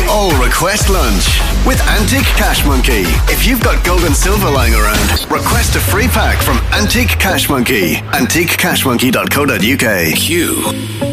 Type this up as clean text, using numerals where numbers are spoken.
Oh, request lunch with Antique Cash Monkey. If you've got gold and silver lying around, request a free pack from Antique Cash Monkey. AntiqueCashMonkey.co.uk. Q